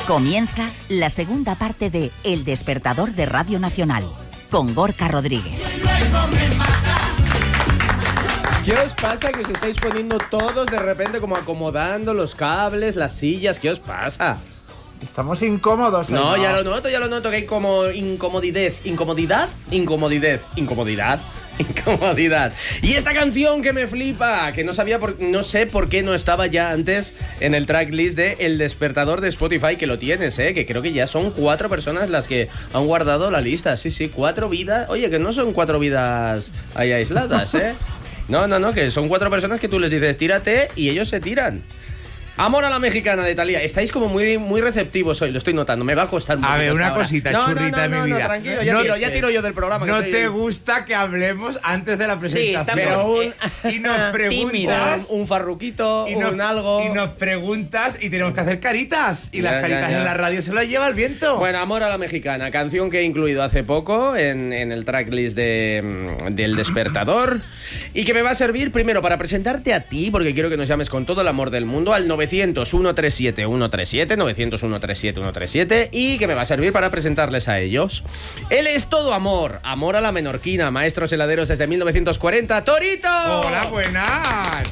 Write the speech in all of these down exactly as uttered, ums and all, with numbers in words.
Comienza la segunda parte de El Despertador de Radio Nacional, con Gorka Rodríguez. ¿Qué os pasa que os estáis poniendo todos de repente como acomodando los cables, las sillas? ¿Qué os pasa? Estamos incómodos. No, no, ya lo noto, ya lo noto, que hay como incomodidad. ¿Incomodidad? Incomodidad. Incomodidad. Incomodidad. Y esta canción que me flipa, que no sabía por, no sé por qué no estaba ya antes en el tracklist de El Despertador de Spotify, que lo tienes, eh, que creo que ya son cuatro personas las que han guardado la lista. Sí, sí, cuatro vidas. Oye, que no son cuatro vidas ahí aisladas, eh. No, no, no, que son cuatro personas que tú les dices tírate y ellos se tiran. Amor a la mexicana de Thalía. Estáis como muy, muy receptivos hoy, lo estoy notando. Me va a costar mucho. A ver, una ahora. cosita, no, churrita no, no, de mi no, vida. No, tranquilo, ya, no, tiro, ya tiro yo del programa. No que te estoy... gusta que hablemos antes de la presentación. Sí, Pero un, eh, y nos preguntas. Un, un farruquito, y nos, un algo. Y nos preguntas y tenemos que hacer caritas. Y Ya, las caritas ya, ya. en la radio se las lleva el viento. Bueno, Amor a la mexicana, canción que he incluido hace poco en, en el tracklist de, del Despertador. Y que me va a servir primero para presentarte a ti, porque quiero que nos llames con todo el amor del mundo al novecientos, ciento treinta y siete, ciento treinta y siete, novecientos, ciento treinta y siete, ciento treinta y siete, y que me va a servir para presentarles a ellos. Él es todo amor, amor a la menorquina, maestros heladeros desde mil novecientos cuarenta, ¡Torito! Hola, buenas.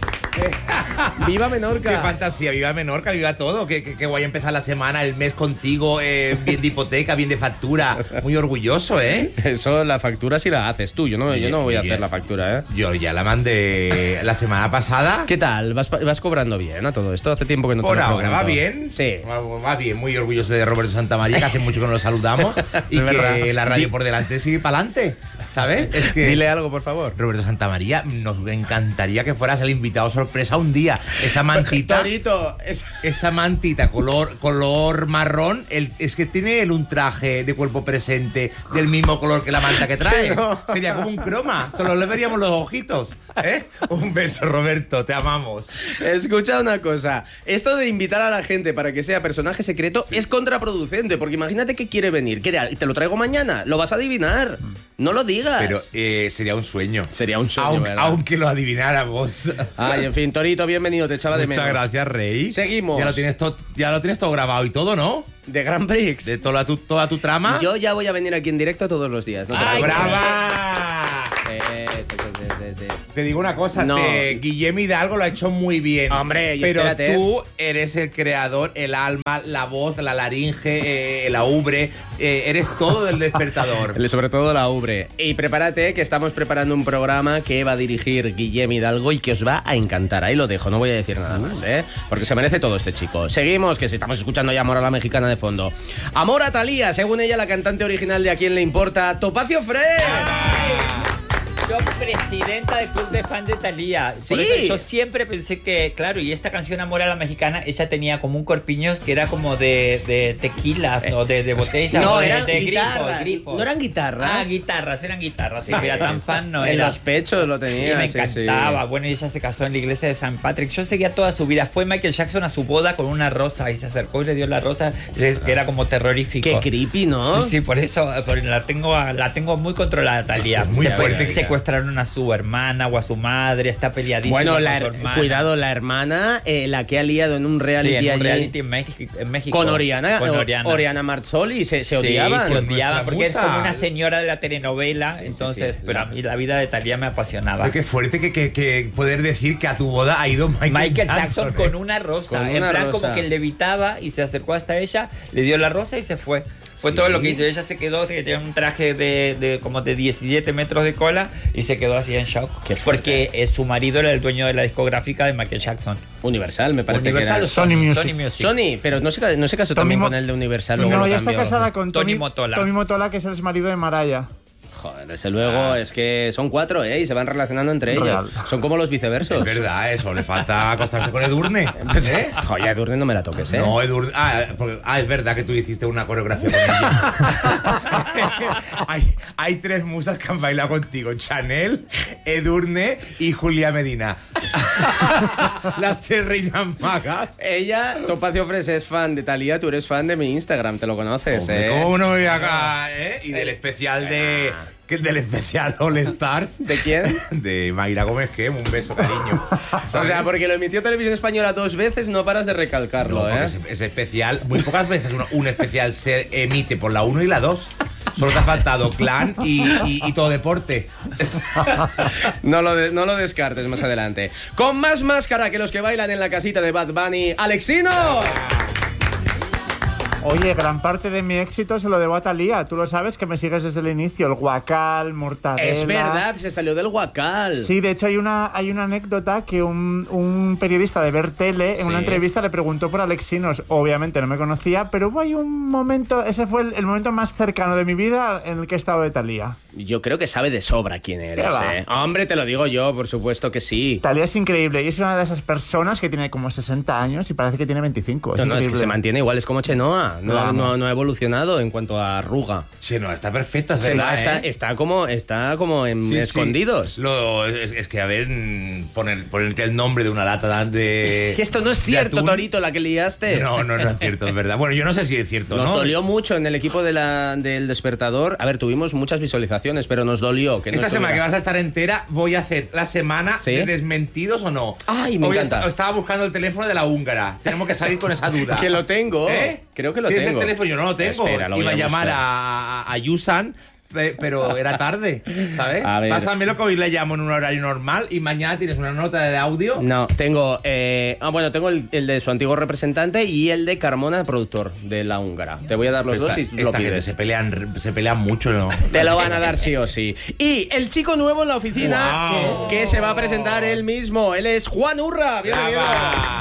¡Viva Menorca! ¡Qué fantasía! ¡Viva Menorca! ¡Viva todo! ¡Qué, qué, qué guay empezar la semana, el mes contigo! Eh, bien de hipoteca, bien de factura. Muy orgulloso, ¿eh? Eso, la factura sí la haces tú. Yo no, yo no voy a Bien. hacer la factura, ¿eh? Yo ya la mandé la semana pasada. ¿Qué tal? ¿Vas, vas cobrando bien a todo esto? Hace tiempo que no te Por lo ahora, pregunto. ¿va bien? Sí. Va, va bien, muy orgulloso de Roberto Santamaría, que hace mucho que no lo saludamos. Y Es que verdad. la radio por delante sigue para adelante, ¿sabes? Es que Dile algo, por favor. Roberto Santamaría, nos encantaría que fueras el invitado sorpresa un día. Esa mantita, Torito, es... esa mantita color, color marrón, el, es que tiene él un traje de cuerpo presente del mismo color que la manta que traes. No. Sería como un croma, solo le veríamos los ojitos, ¿eh? Un beso, Roberto, te amamos. Escucha una cosa. Esto de invitar a la gente para que sea personaje secreto sí. es contraproducente, porque imagínate que quiere venir. ¿Qué te, te lo traigo mañana? Lo vas a adivinar. No lo digas. Pero eh, sería un sueño. Sería un sueño, aunque, ¿verdad? aunque lo adivináramos. Ay, en fin, Torito, bienvenido, te echaba de menos. Muchas gracias, Rey. Seguimos. Ya lo tienes todo, ya lo tienes todo grabado y todo, ¿no? De Grand Prix. De toda tu, toda tu trama. Yo ya voy a venir aquí en directo todos los días. ¿No te ¡Ay, preocupes? brava! Sí, sí, sí, sí, sí. Te digo una cosa, No. te, Guillermo Hidalgo lo ha hecho muy bien. Hombre, y pero espérate. tú eres el creador, el alma, la voz, la laringe, eh, la ubre, eh, eres todo del Despertador. Sobre todo la ubre. Y prepárate que estamos preparando un programa que va a dirigir Guillermo Hidalgo y que os va a encantar. Ahí lo dejo, no voy a decir nada más, ¿eh? Porque se merece todo este chico. Seguimos, que si estamos escuchando ya Amor a la mexicana de fondo. Amor a Thalía, según ella la cantante original de A Quién le importa, Topacio Fresh. Yo presidenta del club de fans de Thalía. Sí. Por eso yo siempre pensé que, claro, y esta canción Amor a la Mexicana, ella tenía como un corpiño que era como de, de tequilas, ¿no? De, de botellas. No, de, eran de guitarras. grifos, grifos. No eran guitarras. Ah, guitarras, eran guitarras. Sí, pero era tan fan, no En era. los pechos lo Sí, tenía. me sí, encantaba. sí. Bueno, y ella se casó en la iglesia de San Patrick. Yo seguía toda su vida. Fue Michael Jackson a su boda con una rosa y se acercó y le dio la rosa, que era como terrorífico. Qué creepy, ¿no? Sí, sí, por eso por- la tengo la tengo muy controlada, Thalía. Muy Se- fuerte. Secuestraron a su hermana o a su madre, está peleadísima Bueno, con la, su hermana. cuidado, la hermana, eh, la que ha liado en un reality, Sí, en un allí reality en México, en México. con Oriana, Con o- Oriana. Oriana Marzoli, se, se Sí, odiaban. se odiaban Nuestra porque es musa. como una señora de la telenovela, Sí, sí, entonces, sí. pero a mí la vida de Thalía me apasionaba. Pero qué fuerte que, que, que poder decir que a tu boda ha ido Michael, Michael Jackson, Jackson, ¿eh? con una rosa, Con en una plan rosa. como que levitaba y se acercó hasta ella, le dio la rosa y se fue. Fue Sí. todo lo que hizo. Ella se quedó, que tenía un traje de, de como de diecisiete metros de cola y se quedó así en shock. Qué fuerte. Porque eh, su marido era el dueño de la discográfica de Michael Jackson. Universal, me parece Universal que o era. Sony, Sony Music. Sony Music. Sony, pero no se, no se casó Tommy también Mo- con el de Universal, luego No, lo ella está cambió. casada con Tony Tony Motola. Tony Motola, que es el exmarido de Mariah. Joder, desde luego, es que son cuatro, ¿eh? Y se van relacionando entre ellos. Real. Son como los viceversos. Es verdad, eso, le falta acostarse con Edurne. ¿Eh? Joder, Edurne no me la toques, ¿eh? No, Edurne. Ah, porque- ah, es verdad que tú hiciste una coreografía con ella. hay, hay tres musas que han bailado contigo: Chanel, Edurne y Julia Medina. Las tres reinas magas. Ella, Topacio Fresh, es fan de Thalía, tú eres fan de mi Instagram, te lo conoces, Hombre, ¿eh? ¿cómo no voy acá, eh? Y del especial de que el del especial All Stars. ¿De quién? De Mayra Gómez, que un beso, cariño. O sea, porque lo emitió Televisión Española dos veces, no paras de recalcarlo, No, ¿eh? es, es especial. Muy pocas veces uno- un especial se emite por la uno y la dos. Solo te ha faltado Clan y, y, y Todo Deporte. No lo, de- no lo descartes más adelante. Con más máscara que los que bailan en la casita de Bad Bunny, ¡Alexino! Oye, gran parte de mi éxito se lo debo a Thalía. Tú lo sabes, que me sigues desde el inicio. El guacal, mortadela... Es verdad, se salió del guacal. Sí, de hecho hay una, hay una anécdota que un, un periodista de Ver Tele en Sí. una entrevista le preguntó por Alexinos. Obviamente no me conocía, pero hubo ahí un momento, ese fue el, el momento más cercano de mi vida en el que he estado de Thalía. Yo creo que sabe de sobra quién eres, ¿Qué va? ¿eh? Hombre, te lo digo yo, por supuesto que sí. Thalía es increíble y es una de esas personas que tiene como sesenta años y parece que tiene veinticinco. No, no, es que increíble. se mantiene igual, es como Chenoa. No, Vamos. no, no ha evolucionado en cuanto a arruga. Sí, no, está perfecta, es Chenoa verdad, está, ¿eh? está como, está como en Sí, sí. escondidos. Lo, es, es que, a ver, mm, poner, ponerte el nombre de una lata de... Que esto no es de cierto, atún. Torito, la que liaste. No, no, no es cierto, es verdad. Bueno, yo no sé si es cierto, Nos ¿no? dolió mucho en el equipo de la, del Despertador. A ver, tuvimos muchas visualizaciones, pero nos dolió. Que no Esta semana que estuviera. vas a estar entera, voy a hacer la semana ¿Sí? de desmentidos o no. Ay, me Hoy encanta. esta- estaba buscando el teléfono de la húngara. Tenemos que salir con esa duda. Que lo tengo. ¿Eh? Creo que lo ¿Tienes tengo. el teléfono? Yo no lo tengo. Espera, lo voy Iba a a llamar buscar. a, a, a Yusan, pe- pero era tarde, ¿sabes? A ver. Pásamelo, que hoy le llamo en un horario normal y mañana tienes una nota de audio. No, tengo. Eh, ah, bueno, tengo el, el de su antiguo representante y el de Carmona, productor de la húngara. Te voy a dar los Esta, dos y esta lo gente pides. se pelean, se pelean mucho, ¿no? Te lo van a dar sí o sí. Y el chico nuevo en la oficina Guau. que, que se va a presentar él mismo. Él es Juan Urra. Bienvenido. Brava.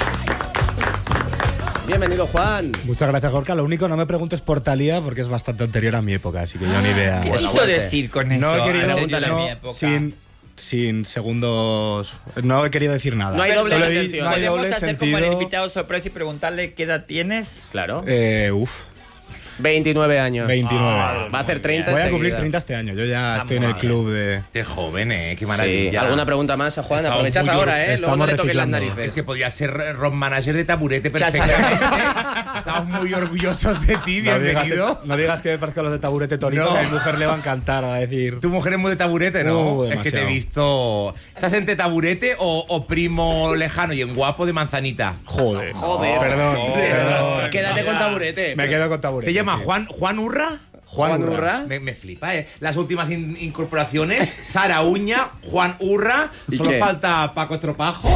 Bienvenido, Juan. Muchas gracias, Gorka. Lo único, no me preguntes por Thalía porque es bastante anterior a mi época, así que yo ni idea. ¿Qué Bueno, quiso aguante. decir con eso? No he A querido, la pregúntale. de no, mi época. sin, sin segundos. No he querido decir nada. No hay doble Solo he- intención. no hay ¿Podemos doble hacer como el sentido. invitado sorpresa y preguntarle qué edad tienes? Claro. Eh, uf, veintinueve años. veintinueve. Ah, va a hacer treinta Voy a enseguida. cumplir treinta este año. Yo ya Ah, estoy en el madre. club de. Qué joven, ¿eh? Qué Sí. maravilla. ¿Alguna pregunta más a Juan? Estamos Aprovechad muy ahora, ¿eh? Luego estamos no le toquen las reciclando. narices. Es que podía ser rock manager de taburete Ya perfectamente. Estamos muy orgullosos de ti, No digas, bienvenido. que, no digas que me parezco a los de taburete Torito, No. que a mi mujer le va a encantar, va a decir. Tu mujer es muy de taburete, ¿no? Uh, es que te he demasiado. visto. ¿Estás entre taburete o, o primo lejano y en guapo de manzanita? Joder. Joder. Perdón, perdón. Quédate con taburete. Me quedo con taburete. ¿Te llama sí. Juan, Juan Urra? Juan Urra. Me, me flipa, ¿eh? Las últimas in- incorporaciones, Sara Uña, Juan Urra, ¿Y solo qué? falta Paco Estropajo.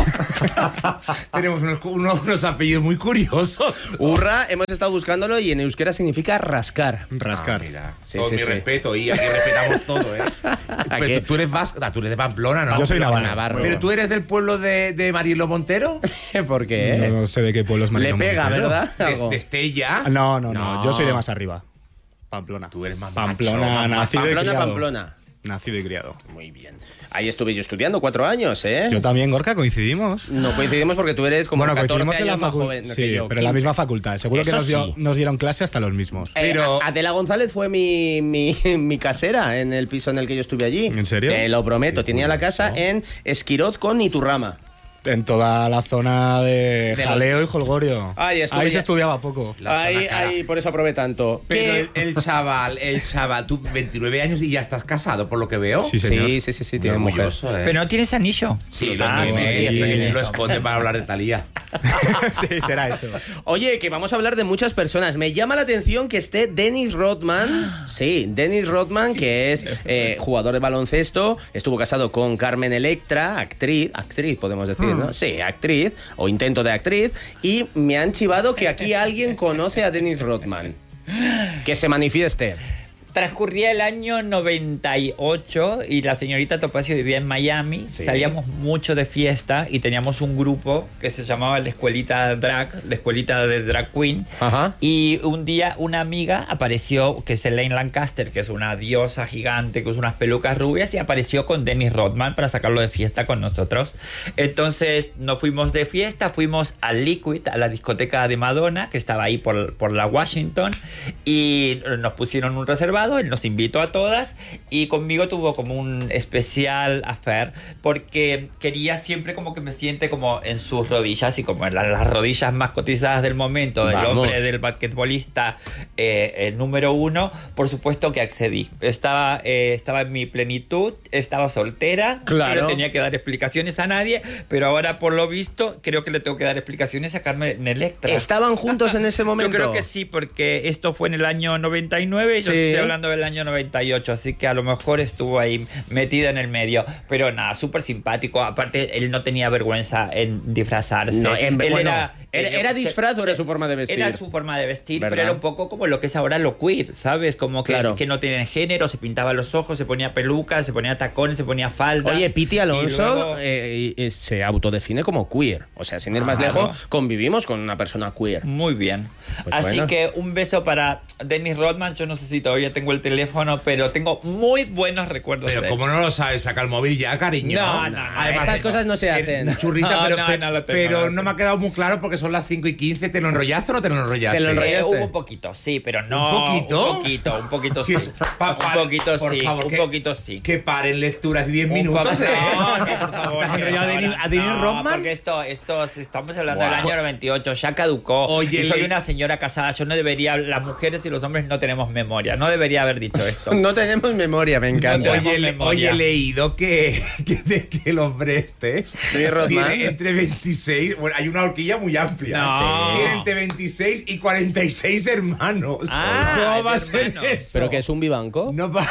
Tenemos unos, unos- unos apellidos muy curiosos. Urra, hemos estado buscándolo y en euskera significa rascar. Rascar. Ah, mira, Sí, todo sí, mi sí. respeto y aquí respetamos todo, ¿eh? ¿A Pero qué? tú, tú eres vasco, ah, tú eres de Pamplona, ¿no? Yo soy navarro. Navarro. Pero tú eres del pueblo de, de Marielo Montero, ¿Por qué? No sé de qué pueblo es Le Marino pega, Montero. ¿verdad? de, Algo. de Estella. No, no, no, No. Yo soy de más arriba. Pamplona. Tú eres más Pamplona, macho, más nacido y Pamplona, criado. Pamplona. Nacido y criado. Muy bien. Ahí estuve yo estudiando cuatro años, ¿eh? Yo también, Gorka, coincidimos. No coincidimos porque tú eres como bueno, catorce coincidimos en la años más facultad. joven que Sí, yo. pero en la quince. misma facultad. Seguro que Eso nos, dio- sí. nos dieron clase hasta los mismos. Eh, Pero- a- Adela González fue mi, mi, mi casera en el piso en el que yo estuve allí. ¿En serio? Te lo prometo. Qué Tenía la curioso. casa en Esquiroz con Iturrama. En toda la zona de, De Jaleo y Holgorio. Ahí estuve Ahí ya. se estudiaba poco. La Ahí, zona cara. ahí, por eso aprobé tanto. Pero ¿Qué? el, el chaval, el chaval, tú veintinueve años y ya estás casado, por lo que veo. Sí, señor. Sí, sí, sí, sí, Muy tiene mujer. orgulloso, ¿eh? Pero no tienes anillo. Sí, lo Ah, tiene, sí, sí, es y pequeñito. lo esconde para hablar de Talía. Sí, será eso. Oye, que vamos a hablar de muchas personas. Me llama la atención que esté Dennis Rodman. Sí, Dennis Rodman, que es eh, jugador de baloncesto. Estuvo casado con Carmen Electra, actriz. Actriz, podemos decir, ¿no? Sí, actriz. O intento de actriz. Y me han chivado que aquí alguien conoce a Dennis Rodman. Que se manifieste. Transcurría el año noventa y ocho y la señorita Topacio vivía en Miami. Sí. Salíamos mucho de fiesta y teníamos un grupo que se llamaba la Escuelita Drag, la Escuelita de Drag Queen. Ajá. Y un día una amiga apareció, que es Elaine Lancaster, que es una diosa gigante, que usa unas pelucas rubias, y apareció con Dennis Rodman para sacarlo de fiesta con nosotros. Entonces nos fuimos de fiesta, fuimos al Liquid, a la discoteca de Madonna, que estaba ahí por, por la Washington, y nos pusieron un reservado. casado, él nos invitó a todas y conmigo tuvo como un especial affair porque quería siempre como que me siente como en sus rodillas y como en la, las rodillas más cotizadas del momento del Vamos. hombre, del basquetbolista eh, el número uno. Por supuesto que accedí. Estaba, eh, estaba en mi plenitud, estaba soltera, Claro. no tenía que dar explicaciones a nadie, pero ahora por lo visto creo que le tengo que dar explicaciones a Carmen Electra. ¿Estaban juntos en ese momento? Yo creo que sí, porque esto fue en el año noventa y nueve y yo Sí. estoy hablando del año noventa y ocho, así que a lo mejor estuvo ahí metida en el medio. Pero nada, súper simpático. Aparte, él no tenía vergüenza en disfrazarse. No, en- él bueno, era, ¿era- él- era disfraz o era su forma de vestir? Era su forma de vestir, ¿Verdad? pero era un poco como lo que es ahora lo queer, ¿sabes? Como que, Claro. que no tienen género, se pintaba los ojos, se ponía pelucas, se ponía tacones, se ponía falda. Oye, Piti Alonso Y luego- eh, eh, se autodefine como queer. O sea, sin ir más Claro. lejos, convivimos con una persona queer. Muy bien. Pues Así bueno. que un beso para Dennis Rodman. Yo no sé si todavía tengo el teléfono, pero tengo muy buenos recuerdos Pero de él. ¿cómo no lo sabes? Saca el móvil ya, cariño. No, no, no. Estas cosas no se hacen. eh, Churrita, No, pero, no, pe- no lo tengo, pero no lo no me ha quedado muy claro porque son las cinco y quince. ¿Te lo enrollaste o no te lo enrollaste? Te lo Eh, enrollaste. hubo un poquito, sí, pero no. ¿Un poquito? Un poquito, un poquito Si sí. es- pa- pa- un poquito por sí, favor, un que- poquito sí. Que paren lecturas y diez Un minutos, poco- ¿eh? No, no, por favor. ¿Te has que enrollado a ahora- Denis- a Denis no, Rodman? porque esto, esto, estamos hablando Wow. del año noventa y ocho, ya caducó. Oye, y soy le- una señora casada, yo no debería, las mujeres y los hombres no tenemos memoria, no debería haber dicho esto. No tenemos memoria, me encanta. tenemos Oye, le- memoria. oye, he leído que, que, de- que el hombre este Denis Rodman. tiene entre veintiséis. Bueno, hay una horquilla muy amplia. No. Tiene entre veintiséis y cuarenta y seis hermanos. Ah, ¿Cómo va a es ser hermanos. eso? ¿Pero que es un vivanco? No va.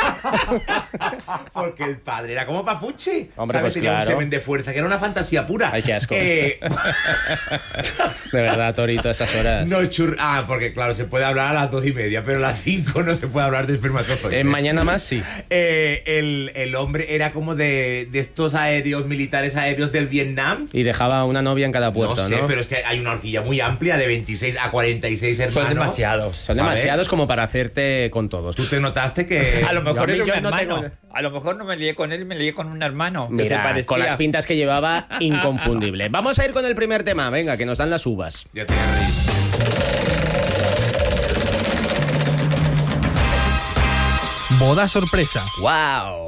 Porque el padre era como Papuchi. Hombre, ¿Sabes? pues Tenía claro. un semen de fuerza, que era una fantasía pura. Ay, qué asco. Eh, De verdad, Torito, a estas horas. no chur... Ah, porque claro, se puede hablar a las dos y media, pero a las cinco no se puede hablar de espermatozoides. Eh, mañana más, sí. Eh, el, el hombre era como de, de estos aéreos, militares aéreos del Vietnam. Y dejaba una novia en cada puerto, no ¿no? sé, pero es que hay una horquilla muy amplia de veintiséis a cuarenta y seis hermanos. Son demasiados. Son ¿sabes? demasiados como para hacerte con todos. Tú te notaste que... A lo mejor yo- era un yo no hermano. tengo- A lo mejor no me lié con él, me lié con un hermano que se Mira, parecía. con las pintas que llevaba, inconfundible. Vamos a ir con el primer tema, venga, que nos dan las uvas. Ya te reís. Boda sorpresa. ¡Wow!